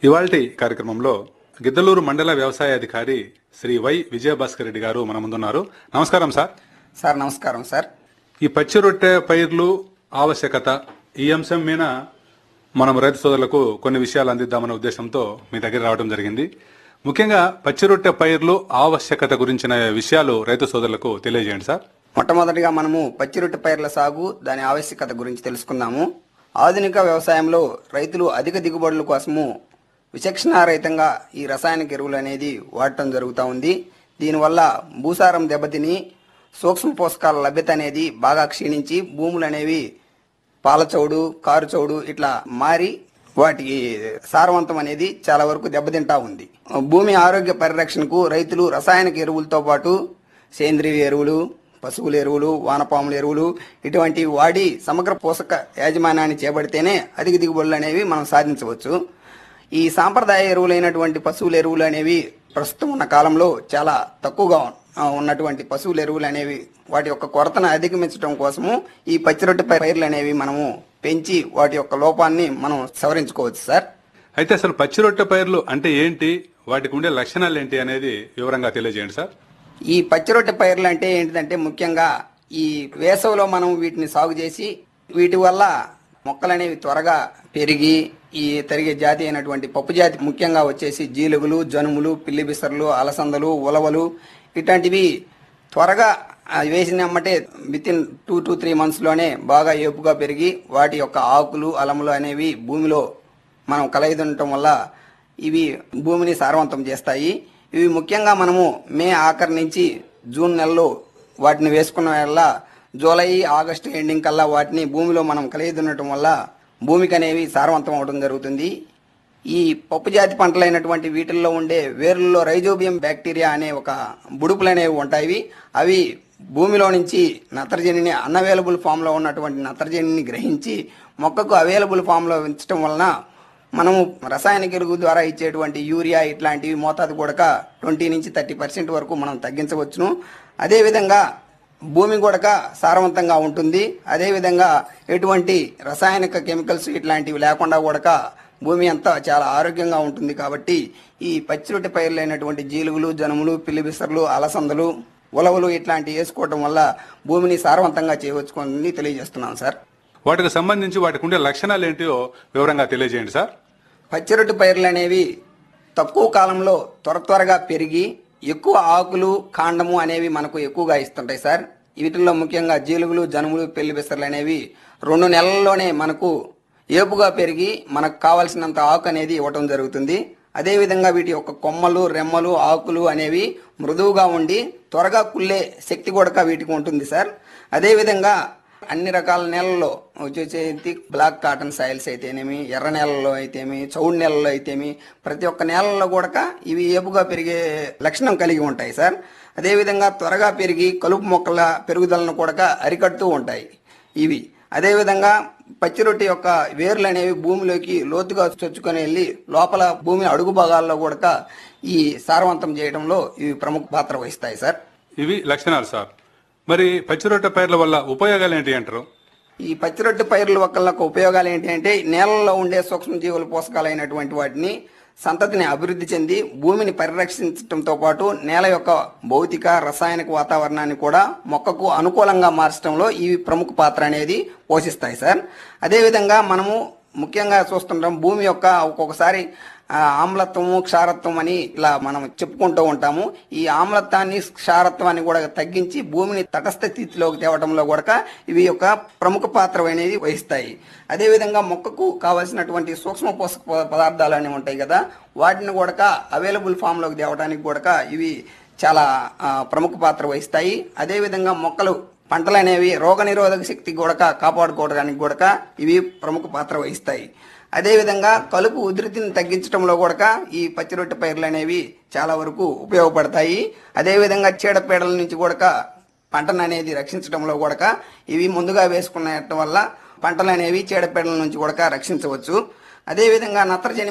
ఇవాల్టి కార్యక్రమంలో గిద్దలూరు మండల వ్యవసాయ అధికారి శ్రీ వై విజయభాస్కర్ రెడ్డి గారు మన ముందున్నారు. నమస్కారం సార్. సార్ నమస్కారం సార్. ఈ పచ్చి రొట్టె పైర్లు ఆవశ్యకత ఈ అంశం మీద మనం రైతు సోదరులకు కొన్ని విషయాలు అందిద్దామనే ఉద్దేశంతో మీ దగ్గర రావడం జరిగింది. ముఖ్యంగా పచ్చి రొట్టె పైర్లు ఆవశ్యకత గురించిన విషయాలు రైతు సోదరులకు తెలియజేయండి సార్. మొట్టమొదటిగా మనము పచ్చి రొట్టె పైర్ల సాగు దాని ఆవశ్యకత గురించి తెలుసుకుందాము. ఆధునిక వ్యవసాయంలో రైతులు అధిక దిగుబడుల కోసము విచక్షణారహితంగా ఈ రసాయనిక ఎరువులు అనేది వాడటం జరుగుతూ ఉంది. దీనివల్ల భూసారం దెబ్బతిని సూక్ష్మ పోషకాల లభ్యత అనేది బాగా క్షీణించి భూములు అనేవి పాలచౌడు కారుచౌడు ఇట్లా మారి వాటికి సారవంతం అనేది చాలా వరకు దెబ్బతింటా ఉంది. భూమి ఆరోగ్య పరిరక్షణకు రైతులు రసాయనిక ఎరువులతో పాటు సేంద్రియ ఎరువులు, పశువుల ఎరువులు, వానపాముల ఎరువులు ఇటువంటివి వాడి సమగ్ర పోషక యాజమాన్యాన్ని చేపడితేనే అధిక దిగుబడులు అనేవి మనం సాధించవచ్చు. ఈ సాంప్రదాయ ఎరువులైనటువంటి పశువుల ఎరువులు అనేవి ప్రస్తుతం ఉన్న కాలంలో చాలా తక్కువగా ఉన్నటువంటి పశువుల ఎరువులు అనేవి వాటి యొక్క కొరతను అధిగమించడం కోసము ఈ పచ్చి రొట్టె పైర్లు అనేవి మనము పెంచి వాటి యొక్క లోపాన్ని మనం సవరించుకోవచ్చు సార్. అయితే అసలు పచ్చి రొట్టె పైర్లు అంటే ఏంటి, వాటికి ఉండే లక్షణాలు ఏంటి అనేది వివరంగా తెలియజేయండి సార్. ఈ పచ్చి రొట్టె పైర్లు అంటే ఏంటిదంటే ముఖ్యంగా ఈ వేసవిలో మనం వీటిని సాగు చేసి వీటి వల్ల మొక్కలు అనేవి త్వరగా పెరిగి ఈ తరిగే జాతి అయినటువంటి పప్పు జాతి ముఖ్యంగా వచ్చేసి జీలుగులు, జనుములు, పిల్లి బిసర్లు, అలసందలు, ఉలవలు ఇట్లాంటివి త్వరగా వేసినమ్మటే విత్ ఇన్ 2 to 3 months లోనే బాగా ఏపుగా పెరిగి వాటి యొక్క ఆకులు అలములు అనేవి భూమిలో మనం కలయిదుండటం వల్ల ఇవి భూమిని సారవంతం చేస్తాయి. ఇవి ముఖ్యంగా మనము మే ఆఖరి నుంచి జూన్ నెలలో వాటిని వేసుకున్న వల్ల జూలై ఆగస్టు ఎండింగ్ కల్లా వాటిని భూమిలో మనం కలిగిదుండటం వల్ల భూమికి అనేవి సారవంతం అవడం జరుగుతుంది. ఈ పప్పు జాతి పంటలైనటువంటి వీటిల్లో ఉండే వేర్లలో రైజోబియం బ్యాక్టీరియా అనే ఒక బుడుపులు అనేవి ఉంటాయి. అవి భూమిలో నుంచి నత్రజనిని అన్అవైలబుల్ ఫామ్ లో ఉన్నటువంటి నత్రజనిని గ్రహించి మొక్కకు అవైలబుల్ ఫామ్ లో ఉంచడం వలన మనము రసాయనిక ఎరువు ద్వారా ఇచ్చేటువంటి యూరియా ఇట్లాంటివి మోతాదు కూడా 20 నుంచి 30% వరకు మనం తగ్గించవచ్చును. అదేవిధంగా భూమి కూడా సారవంతంగా ఉంటుంది. అదేవిధంగా ఎటువంటి రసాయనిక కెమికల్స్ ఇట్లాంటివి లేకుండా కూడా భూమి అంతా చాలా ఆరోగ్యంగా ఉంటుంది. కాబట్టి ఈ పచ్చి రొట్టె పైర్లైనటువంటి జీలుగులు, జనుములు, పిల్లి బిసర్లు, అలసందలు, ఉలవలు ఇట్లాంటివి వేసుకోవడం వల్ల భూమిని సారవంతంగా చేయవచ్చుకొని తెలియజేస్తున్నాను సార్. వాటికి సంబంధించి వాటికి ఉండే లక్షణాలు ఏంటో వివరంగా తెలియజేయండి సార్. పచ్చి రొట్టె పైర్లు అనేవి తక్కువ కాలంలో త్వరగా పెరిగి ఎక్కువ ఆకులు, కాండము అనేవి మనకు ఎక్కువగా ఇస్తుంటాయి సార్. వీటిల్లో ముఖ్యంగా జీలుగులు, జనుములు, పెళ్లి బిసర్లు అనేవి 2 నెలల్లోనే మనకు ఏపుగా పెరిగి మనకు కావాల్సినంత ఆకు అనేది ఇవ్వటం జరుగుతుంది. అదేవిధంగా వీటి యొక్క కొమ్మలు, రెమ్మలు, ఆకులు అనేవి మృదువుగా ఉండి త్వరగా కుళ్ళే శక్తి కూడా వీటికి ఉంటుంది సార్. అదేవిధంగా అన్ని రకాల నేలల్లో వచ్చేసి బ్లాక్ కాటన్ సాయిల్స్ అయితేనేమి, ఎర్ర నేలల్లో అయితేమి, చౌడు నేలల్లో అయితేమి ప్రతి ఒక్క నేలల్లో కూడా ఇవి ఏపుగా పెరిగే లక్షణం కలిగి ఉంటాయి సార్. అదేవిధంగా త్వరగా పెరిగి కలుపు మొక్కల పెరుగుదలను కూడా అరికడుతూ ఉంటాయి ఇవి. అదేవిధంగా పచ్చి రొట్టె యొక్క వేర్లు అనేవి భూమిలోకి లోతుగా చొచ్చుకొని వెళ్లి లోపల భూమి అడుగు భాగాల్లో కూడా ఈ సారవంతం చేయడంలో ఇవి ప్రముఖ పాత్ర వహిస్తాయి సార్. ఇవి లక్షణాలు సార్. మరి పచ్చి రొట్టె పైర్ల వల్ల ఉపయోగాలు ఏంటి అంటారు? ఈ పచ్చి రొట్టె పైర్ల వల్ల ఉపయోగాలు ఏంటి అంటే నేలలో ఉండే సూక్ష్మజీవుల పోషకాలైనటువంటి వాటిని సంతతిని అభివృద్ధి చెంది భూమిని పరిరక్షించడంతో పాటు నేల యొక్క భౌతిక రసాయనిక వాతావరణాన్ని కూడా మొక్కకు అనుకూలంగా మార్చడంలో ఇవి ప్రముఖ పాత్ర అనేది పోషిస్తాయి సార్. అదేవిధంగా మనము ముఖ్యంగా చూస్తుంటాం భూమి యొక్క ఒక్కొక్కసారి ఆమ్లత్వము, క్షారత్వం అని ఇలా మనం చెప్పుకుంటూ ఉంటాము. ఈ ఆమ్లత్వాన్ని, క్షారత్వాన్ని కూడా తగ్గించి భూమిని తటస్థ స్థితిలోకి తేవడంలో కూడా ఇవి యొక్క ప్రముఖ పాత్ర అనేది వహిస్తాయి. అదేవిధంగా మొక్కకు కావాల్సినటువంటి సూక్ష్మ పోషక పదార్థాలు అనేవి ఉంటాయి కదా, వాటిని కూడా అవైలబుల్ ఫామ్ లోకి తేవడానికి కూడా ఇవి చాలా ప్రముఖ పాత్ర వహిస్తాయి. అదేవిధంగా మొక్కలు పంటలు అనేవి రోగనిరోధక శక్తి కూడా కాపాడుకోవడానికి కూడా ఇవి ప్రముఖ పాత్ర వహిస్తాయి. అదేవిధంగా కలుపు ఉధృతిని తగ్గించడంలో కూడా ఈ పచ్చి రొట్టె పైర్లు అనేవి చాలా వరకు ఉపయోగపడతాయి. అదేవిధంగా చీడపీడల నుంచి కూడా పంటను అనేది రక్షించడంలో కూడా ఇవి ముందుగా వేసుకున్న వల్ల పంటలు అనేవి చీడపీడల నుంచి కూడా రక్షించవచ్చు. అదేవిధంగా నత్రజని